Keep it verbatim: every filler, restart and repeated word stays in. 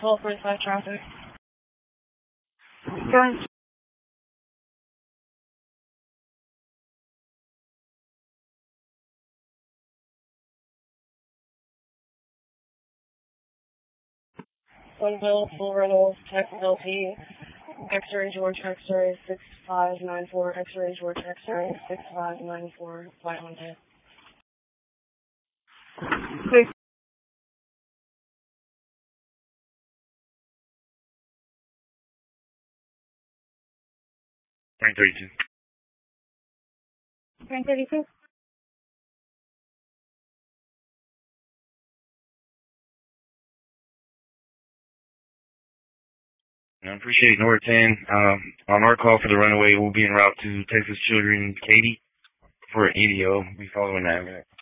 twelve forty-five traffic. Going. One Bill, full rental, text L P, X-ray George X-ray six five nine four, X-ray George X-ray six five nine four, flight on day. Please. nine thirty-two. nine thirty-two. I appreciate North ten. Um, on our call for the runaway, we'll be en route to Texas Children Katy for an E D O. We'll be following that.